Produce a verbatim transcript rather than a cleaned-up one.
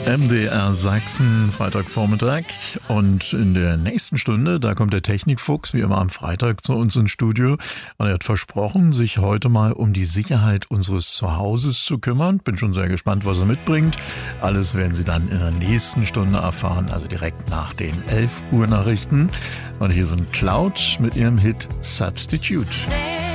M D R Sachsen, Freitagvormittag. Und in der nächsten Stunde, da kommt der Technikfuchs, wie immer am Freitag, zu uns ins Studio. Und er hat versprochen, sich heute mal um die Sicherheit unseres Zuhauses zu kümmern. Bin schon sehr gespannt, was er mitbringt. Alles werden Sie dann in der nächsten Stunde erfahren, also direkt nach den elf Uhr Nachrichten. Und hier sind Cloud mit ihrem Hit Substitute.